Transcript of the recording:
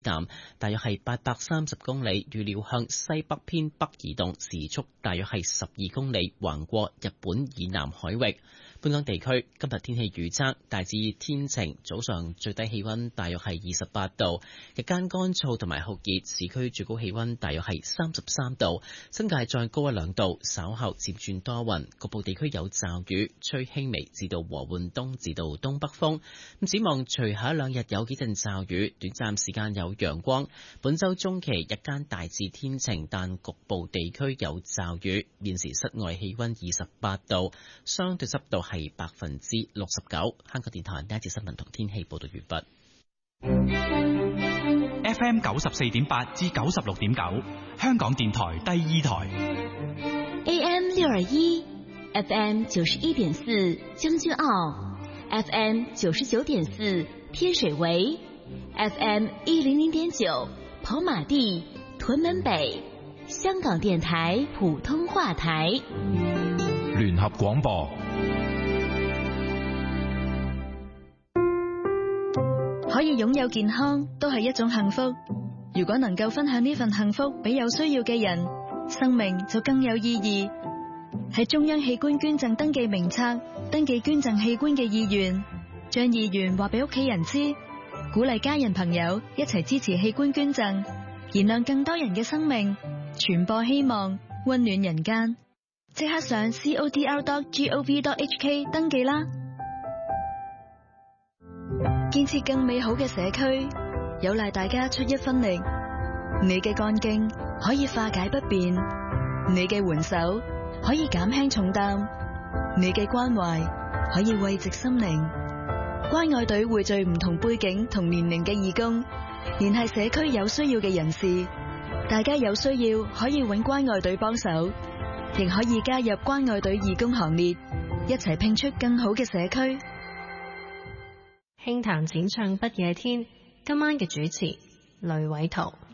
南，大約係830公里，預料向西北偏北移動，時速大約係12公里，橫過日本以南海域。本港地區今日天氣預測大致天晴，早上最低氣溫大約係28度，日間乾燥同埋酷熱，市區最高氣溫大約係33度，新界再高1-2度。稍後漸轉多雲，局部地區有驟雨，吹輕微至到和緩東至到東北風。咁展望隨後2日有幾陣驟雨，短暫時間有陽光。本週中期日間大致天晴，但局部地區有驟雨。現時室外氣溫28度，相對濕度係69%。香港電台呢一節新聞同天氣報道完畢。 FM 94.8至96.9，香港電台第2台。 AM 621 FM 91.4將軍澳， FM 99.4天水圍， FM 100.9跑馬地屯門北，香港電台普通話台。 聯合廣播。 可以擁有健康都係一種幸福，如果能夠分享呢份幸福俾有需要嘅人，生命就更有意義。喺中央器官捐贈登記名冊登記捐贈器官嘅意願，將意願話俾屋企人知，鼓勵家人朋友一齊支持器官捐贈，燃亮更多人嘅生命，傳播希望，溫暖人間。即刻上 codr.gov.hk 登記啦！建設更美好嘅社區，有賴大家出一分力。你嘅幹勁可以化解不便，你嘅援手可以減輕重擔，你嘅關懷可以慰藉心靈。關愛隊匯聚唔同背景同年齡嘅義工，聯繫社區有需要嘅人士。大家有需要可以揾關愛隊幫手，亦可以加入關愛隊義工行列，一齊拼出更好嘅社區。 輕談淺唱不夜天，今晚嘅主持雷偉圖。